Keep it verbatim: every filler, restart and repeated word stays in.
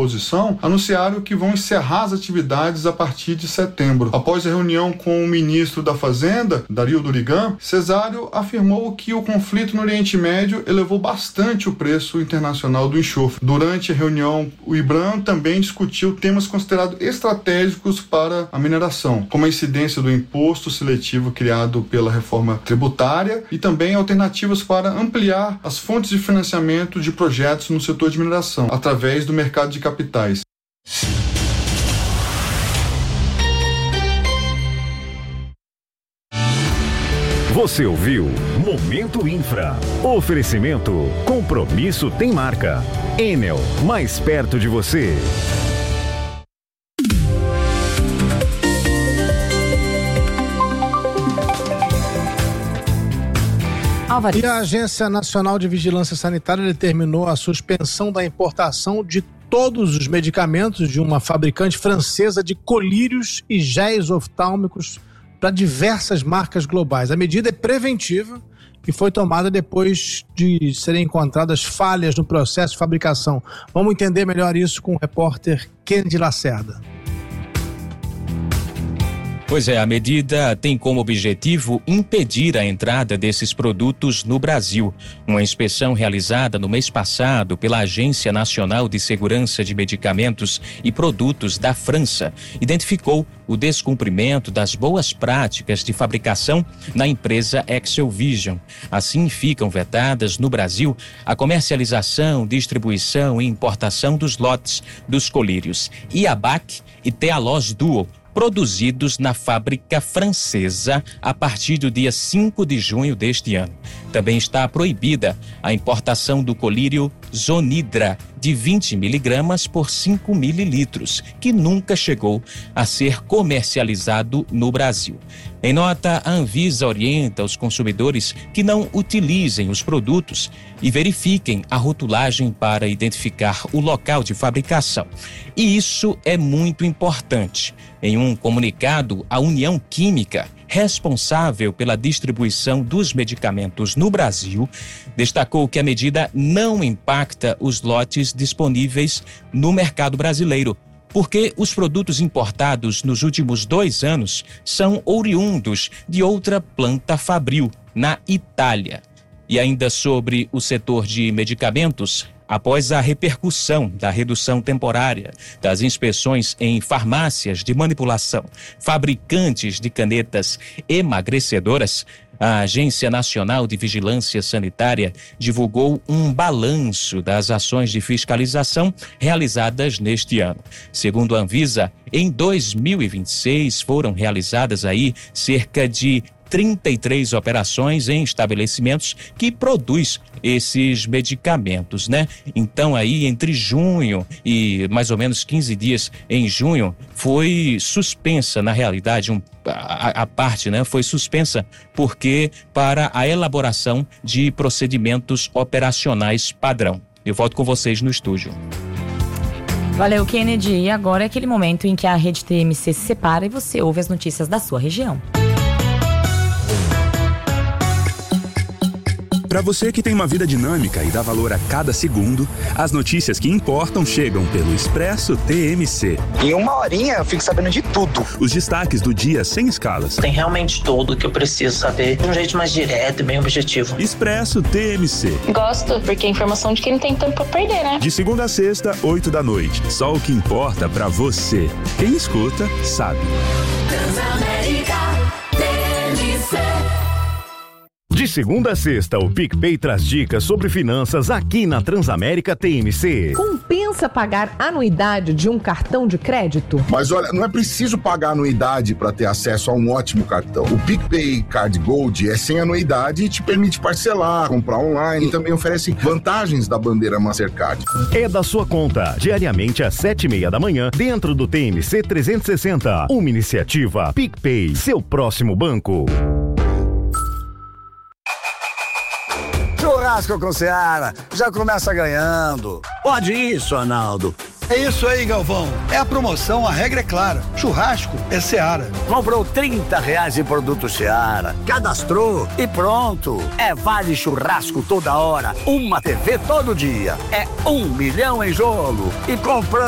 oposição anunciaram que vão encerrar as atividades a partir de setembro. Após a reunião com o ministro da Fazenda, Dario Durigan, Cesário afirmou que o conflito no Oriente Médio elevou bastante o preço internacional do enxofre. Durante a reunião, o IBRAM também discutiu temas considerados estratégicos para a mineração, como a incidência do imposto seletivo criado pela reforma tributária e também alternativas para ampliar as fontes de financiamento de projetos no setor de mineração, através do mercado de capitais. Você ouviu Momento Infra. Oferecimento. Compromisso tem marca. Enel, mais perto de você. E a Agência Nacional de Vigilância Sanitária determinou a suspensão da importação de todos os medicamentos de uma fabricante francesa de colírios e géis oftálmicos para diversas marcas globais. A medida é preventiva e foi tomada depois de serem encontradas falhas no processo de fabricação. Vamos entender melhor isso com o repórter Kennedy Lacerda. Pois é, a medida tem como objetivo impedir a entrada desses produtos no Brasil. Uma inspeção realizada no mês passado pela Agência Nacional de Segurança de Medicamentos e Produtos da França identificou o descumprimento das boas práticas de fabricação na empresa Excelvision. Assim, ficam vetadas no Brasil a comercialização, distribuição e importação dos lotes dos colírios Iabac e Tealoz Duo, produzidos na fábrica francesa a partir do dia cinco de junho deste ano. Também está proibida a importação do colírio Zonidra, de vinte miligramas por cinco mililitros, que nunca chegou a ser comercializado no Brasil. Em nota, a Anvisa orienta os consumidores que não utilizem os produtos e verifiquem a rotulagem para identificar o local de fabricação. E isso é muito importante. Em um comunicado, a União Química, responsável pela distribuição dos medicamentos no Brasil, destacou que a medida não impacta os lotes disponíveis no mercado brasileiro, porque os produtos importados nos últimos dois anos são oriundos de outra planta fabril, na Itália. E ainda sobre o setor de medicamentos, após a repercussão da redução temporária das inspeções em farmácias de manipulação, fabricantes de canetas emagrecedoras, a Agência Nacional de Vigilância Sanitária divulgou um balanço das ações de fiscalização realizadas neste ano. Segundo a Anvisa, em dois mil e vinte e seis foram realizadas aí cerca de trinta e três operações em estabelecimentos que produz esses medicamentos, né? Então aí entre junho e mais ou menos quinze dias em junho foi suspensa, na realidade, um, a, a parte, né? Foi suspensa porque para a elaboração de procedimentos operacionais padrão. Eu volto com vocês no estúdio. Valeu, Kennedy. E agora é aquele momento em que a Rede T M C se separa e você ouve as notícias da sua região. Para você que tem uma vida dinâmica e dá valor a cada segundo, as notícias que importam chegam pelo Expresso T M C. Em uma horinha eu fico sabendo de tudo. Os destaques do dia sem escalas. Tem realmente tudo que eu preciso saber de um jeito mais direto e bem objetivo. Expresso T M C. Gosto, porque é informação de quem não tem tempo pra perder, né? De segunda a sexta, oito da noite. Só o que importa pra você. Quem escuta, sabe. Transamérica T M C. De segunda a sexta, o PicPay traz dicas sobre finanças aqui na Transamérica T M C. Compensa pagar anuidade de um cartão de crédito? Mas olha, não é preciso pagar anuidade para ter acesso a um ótimo cartão. O PicPay Card Gold é sem anuidade e te permite parcelar, comprar online e também oferece vantagens da bandeira Mastercard. É da sua conta, diariamente às sete e meia da manhã, dentro do T M C trezentos e sessenta. Uma iniciativa PicPay, seu próximo banco. Churrasco com Seara, já começa ganhando. Pode isso, Arnaldo. É isso aí, Galvão. É a promoção, a regra é clara. Churrasco é Seara. Comprou trinta reais em produto Seara, cadastrou e pronto. É vale churrasco toda hora, uma T V todo dia. É um milhão em jogo. E comprando